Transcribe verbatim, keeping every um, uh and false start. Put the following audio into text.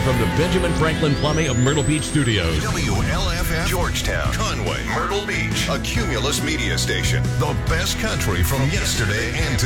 from the Benjamin Franklin Plumbing of Myrtle Beach Studios. W L F F Georgetown, Conway, Myrtle Beach, a Cumulus media station. The best country from yesterday and today.